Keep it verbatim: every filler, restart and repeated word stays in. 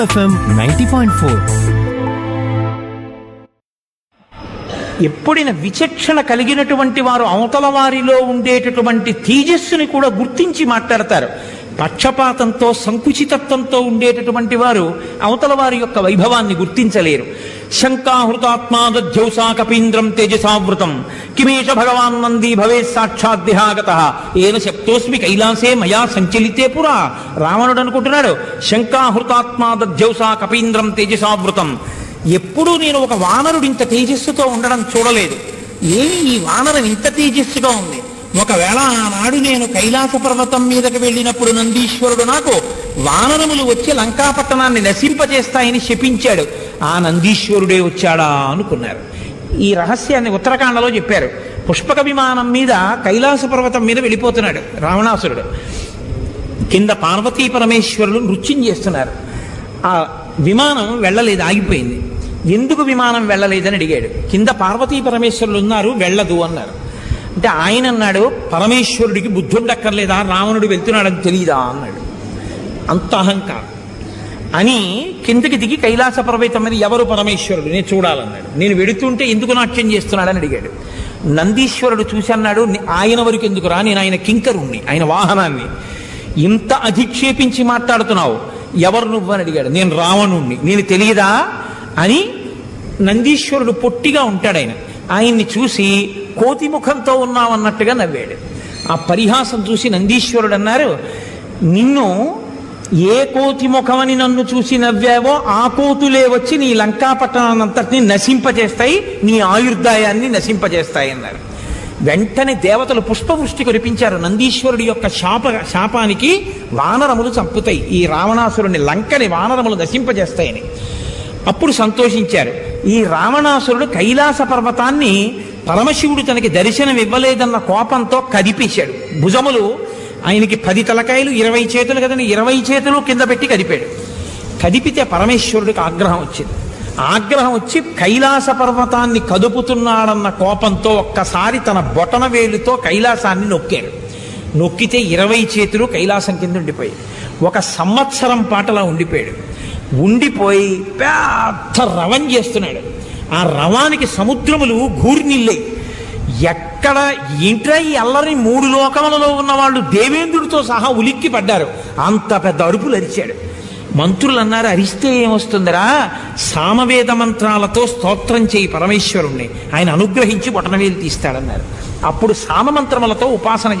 FM ninety point four. ఎప్పుడైనా విచక్షణ కలిగినటువంటి వారు అవతల వారిలో ఉండేటటువంటి తేజస్సుని కూడా గుర్తించి మాట్లాడతారు. పక్షపాతంతో సంకుచితత్వంతో ఉండేటటువంటి వారు అవతల వారి యొక్క వైభవాన్ని గుర్తించలేరు. శంకాహృతాత్మాదధ్యౌసా కపీంద్రం తేజసావృతం కిమేష భగవాన్ నంది భవే సాక్షాద్దిహాగత ఏన శక్తోస్మి కైలాసే మయా సంచలితే పురా. రావణుడు అనుకుంటున్నాడు, శంకాహృతాత్మాదధ్యౌసా కపీంద్రం తేజసావృతం, ఎప్పుడూ నేను ఒక వానరుడు ఇంత తేజస్సుతో ఉండడం చూడలేదు. ఏమి ఈ వానరం ఇంత తేజస్సుగా ఉంది? ఒకవేళ ఆనాడు నేను కైలాస పర్వతం మీదకి వెళ్ళినప్పుడు నందీశ్వరుడు నాకు వానరములు వచ్చి లంకాపట్టణాన్ని నశింపజేస్తాయని శపించాడు. ఆ నందీశ్వరుడే వచ్చాడా అనుకున్నారు. ఈ రహస్యాన్ని ఉత్తరాఖండలో చెప్పారు. పుష్పక విమానం మీద కైలాస పర్వతం మీద వెళ్ళిపోతున్నాడు రావణాసురుడు. కింద పార్వతీ పరమేశ్వరులు నృత్యం చేస్తున్నారు. ఆ విమానం వెళ్ళలేదు, ఆగిపోయింది. ఎందుకు విమానం వెళ్ళలేదని అడిగాడు. కింద పార్వతీ పరమేశ్వరులు ఉన్నారు, వెళ్ళదు అన్నారు. అంటే ఆయన అన్నాడు, పరమేశ్వరుడికి బుద్ధి ఉండక్కర్లేదా, రావణుడు వెళ్తున్నాడని తెలియదా అన్నాడు. అంత అహంకారం అని కిందకి దిగి కైలాస పర్వతం మీద ఎవరు పరమేశ్వరుడు నేను చూడాలన్నాడు. నేను వెడుతుంటే ఎందుకు నాట్యం చేస్తున్నాడని అడిగాడు. నందీశ్వరుడు చూసి అన్నాడు, ఆయన వరకు ఎందుకు రా, నేను ఆయన కింకరుణ్ణి, ఆయన వాహనాన్ని. ఇంత అధిక్షేపించి మాట్లాడుతున్నావు, ఎవరు నువ్వు అని అడిగాడు. నేను రావణుణ్ణి, నేను తెలియదా అని. నందీశ్వరుడు పొట్టిగా ఉంటాడు, ఆయన ఆయన్ని చూసి కోతి ముఖంతో ఉన్నావన్నట్టుగా నవ్వాడు. ఆ పరిహాసం చూసి నందీశ్వరుడు అన్నారు, నిన్ను ఏ కోతి ముఖమని నన్ను చూసి నవ్వావో ఆ కోతులే వచ్చి నీ లంకాపట్టణాన్నంతటినీ నశింపజేస్తాయి, నీ ఆయుర్దాయాన్ని నశింపజేస్తాయి అన్నారు. వెంటనే దేవతలు పుష్పవృష్టి కురిపించారు. నందీశ్వరుడి యొక్క శాప శాపానికి వానరములు చంపుతాయి, ఈ రావణాసురుని లంకని వానరములు నశింపజేస్తాయని. అప్పుడు సంతోషించారు. ఈ రావణాసురుడు కైలాస పర్వతాన్ని పరమశివుడు తనకి దర్శనం ఇవ్వలేదన్న కోపంతో కదిపేశాడు. భుజములు ఆయనకి పది తలకాయలు ఇరవై చేతులు కదని ఇరవై చేతులు కింద పెట్టి కదిపాడు. కదిపితే పరమేశ్వరుడికి ఆగ్రహం వచ్చింది. ఆగ్రహం వచ్చి కైలాస పర్వతాన్ని కదుపుతున్నాడన్న కోపంతో ఒక్కసారి తన బొటన వేలుతో కైలాసాన్ని నొక్కాడు. నొక్కితే ఇరవై చేతులు కైలాసం కింద ఉండిపోయి ఒక సంవత్సరం పాటలా ఉండిపోయాడు. ఉండిపోయి పెద్ద రవం చేస్తున్నాడు. ఆ రవానికి సముద్రములు ఘూర్నిల్లై. ఎక్కడ ఇంట్రా ఈ అల్లరి మూడు లోకములలో ఉన్న వాళ్ళు దేవేంద్రుడితో సహా ఉలిక్కి పడ్డారు. అంత పెద్ద అరుపులు అరిచాడు. మంత్రులు అన్నారు, అరిస్తే ఏమొస్తుందిరా, సామవేద మంత్రాలతో స్తోత్రం చేయి పరమేశ్వరుణ్ణి, ఆయన అనుగ్రహించి బొటనవేలు తీస్తాడన్నారు. అప్పుడు సామమంత్రములతో ఉపాసన